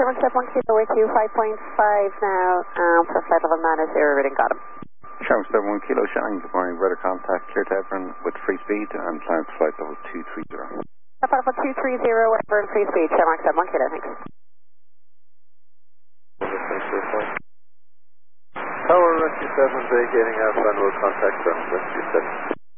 Sherman 71 Kilo with you, 5.5 now, for flight level 9 reading, got him. Sherman 71 Kilo, Shannon, good morning, radar contact, clear to Everin with free speed and planned flight level 230. Flight level 230, Everin, free speed, Sherman 71 Kilo, thanks. Tower Rescue 7 vacating Alpha and road contact from Rescue 7.